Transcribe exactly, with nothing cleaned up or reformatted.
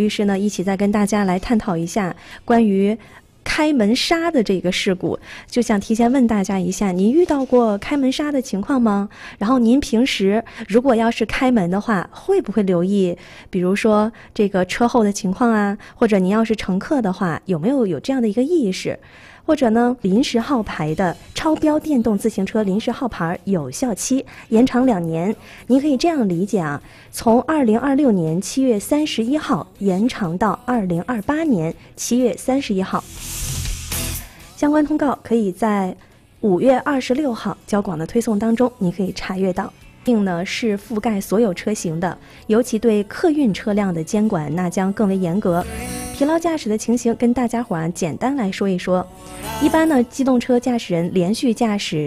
律师呢，一起再跟大家来探讨一下关于开门杀的这个事故。就想提前问大家一下，您遇到过开门杀的情况吗？然后您平时如果要是开门的话，会不会留意比如说这个车后的情况啊，或者您要是乘客的话，有没有有这样的一个意识？或者呢，临时号牌的超标电动自行车临时号牌有效期延长两年，您可以这样理解啊，从二零二六年七月三十一号延长到二零二八年七月三十一号。相关通告可以在五月二十六号交广的推送当中，你可以查阅到。并呢是覆盖所有车型的，尤其对客运车辆的监管那将更为严格。疲劳驾驶的情形跟大家伙儿简单来说一说。一般呢，机动车驾驶人连续驾驶